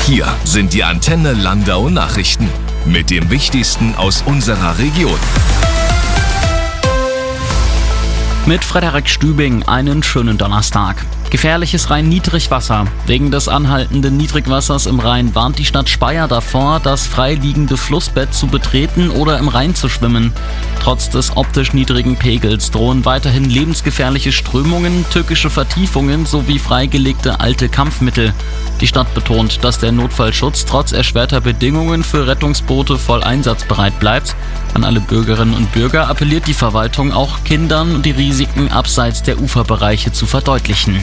Hier sind die Antenne Landau Nachrichten mit dem Wichtigsten aus unserer Region. Mit Frederik Stübing einen schönen Donnerstag. Gefährliches Rhein-Niedrigwasser. Wegen des anhaltenden Niedrigwassers im Rhein warnt die Stadt Speyer davor, das freiliegende Flussbett zu betreten oder im Rhein zu schwimmen. Trotz des optisch niedrigen Pegels drohen weiterhin lebensgefährliche Strömungen, tückische Vertiefungen sowie freigelegte alte Kampfmittel. Die Stadt betont, dass der Notfallschutz trotz erschwerter Bedingungen für Rettungsboote voll einsatzbereit bleibt. An alle Bürgerinnen und Bürger appelliert die Verwaltung auch, Kindern die Risiken abseits der Uferbereiche zu verdeutlichen.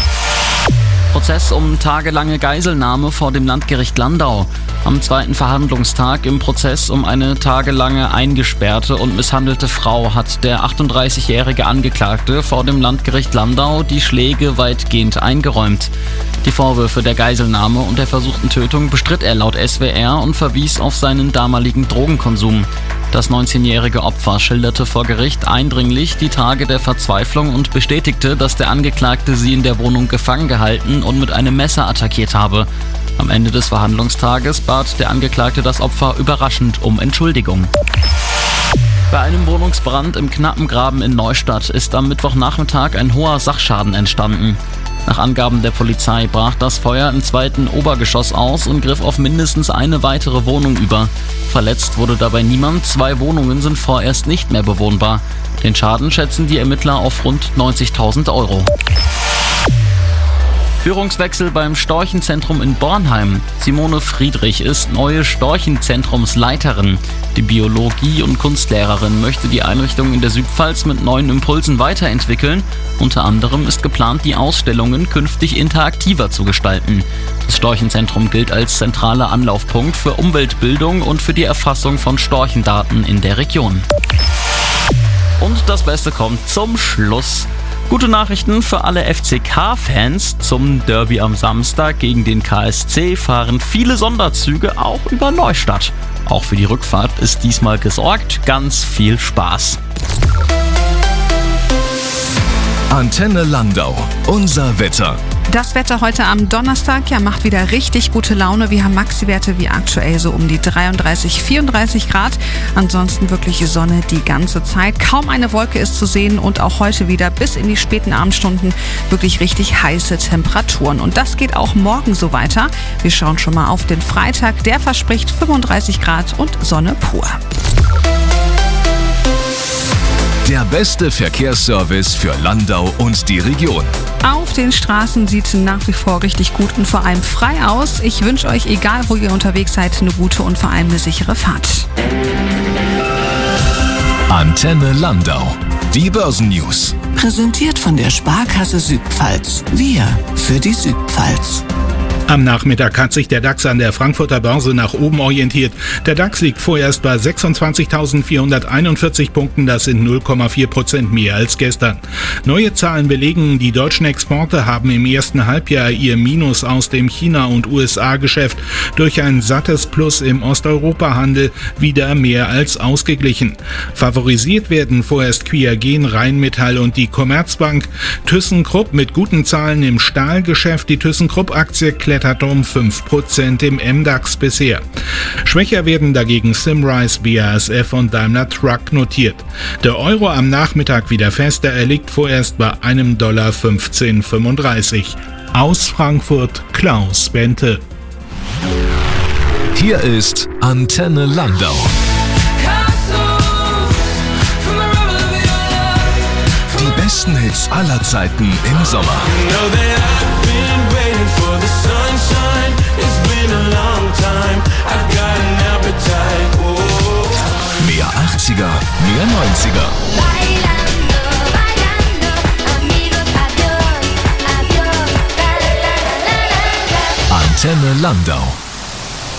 Prozess um tagelange Geiselnahme vor dem Landgericht Landau. Am zweiten Verhandlungstag im Prozess um eine tagelange eingesperrte und misshandelte Frau hat der 38-jährige Angeklagte vor dem Landgericht Landau die Schläge weitgehend eingeräumt. Die Vorwürfe der Geiselnahme und der versuchten Tötung bestritt er laut SWR und verwies auf seinen damaligen Drogenkonsum. Das 19-jährige Opfer schilderte vor Gericht eindringlich die Tage der Verzweiflung und bestätigte, dass der Angeklagte sie in der Wohnung gefangen gehalten und mit einem Messer attackiert habe. Am Ende des Verhandlungstages bat der Angeklagte das Opfer überraschend um Entschuldigung. Bei einem Wohnungsbrand im Knappengraben in Neustadt ist am Mittwochnachmittag ein hoher Sachschaden entstanden. Nach Angaben der Polizei brach das Feuer im zweiten Obergeschoss aus und griff auf mindestens eine weitere Wohnung über. Verletzt wurde dabei niemand, 2 Wohnungen sind vorerst nicht mehr bewohnbar. Den Schaden schätzen die Ermittler auf rund 90.000 €. Führungswechsel beim Storchenzentrum in Bornheim. Simone Friedrich ist neue Storchenzentrumsleiterin. Die Biologie- und Kunstlehrerin möchte die Einrichtung in der Südpfalz mit neuen Impulsen weiterentwickeln. Unter anderem ist geplant, die Ausstellungen künftig interaktiver zu gestalten. Das Storchenzentrum gilt als zentraler Anlaufpunkt für Umweltbildung und für die Erfassung von Storchendaten in der Region. Und das Beste kommt zum Schluss. Gute Nachrichten für alle FCK-Fans. Zum Derby am Samstag gegen den KSC fahren viele Sonderzüge auch über Neustadt. Auch für die Rückfahrt ist diesmal gesorgt. Ganz viel Spaß. Antenne Landau, unser Wetter. Das Wetter heute am Donnerstag, macht wieder richtig gute Laune. Wir haben Maxi-Werte wie aktuell so um die 33, 34 Grad. Ansonsten wirklich Sonne die ganze Zeit. Kaum eine Wolke ist zu sehen und auch heute wieder bis in die späten Abendstunden wirklich richtig heiße Temperaturen. Und das geht auch morgen so weiter. Wir schauen schon mal auf den Freitag. Der verspricht 35 Grad und Sonne pur. Der beste Verkehrsservice für Landau und die Region. Auf den Straßen sieht es nach wie vor richtig gut und vor allem frei aus. Ich wünsche euch, egal wo ihr unterwegs seid, eine gute und vor allem eine sichere Fahrt. Antenne Landau. Die Börsennews. Präsentiert von der Sparkasse Südpfalz. Wir für die Südpfalz. Am Nachmittag hat sich der DAX an der Frankfurter Börse nach oben orientiert. Der DAX liegt vorerst bei 26.441 Punkten, das sind 0,4% mehr als gestern. Neue Zahlen belegen, die deutschen Exporte haben im ersten Halbjahr ihr Minus aus dem China- und USA-Geschäft durch ein sattes Plus im Osteuropa-Handel wieder mehr als ausgeglichen. Favorisiert werden vorerst Qiagen, Rheinmetall und die Commerzbank. ThyssenKrupp mit guten Zahlen im Stahlgeschäft. Die ThyssenKrupp-Aktie klettert um 5% im MDAX bisher. Schwächer werden dagegen Symrise, BASF und Daimler Truck notiert. Der Euro am Nachmittag wieder fester, er liegt vorerst bei $1,1535. Aus Frankfurt Klaus Bente. Hier ist Antenne Landau. Die besten Hits aller Zeiten im Sommer. Mehr 80er, mehr 90er. Antenne Landau.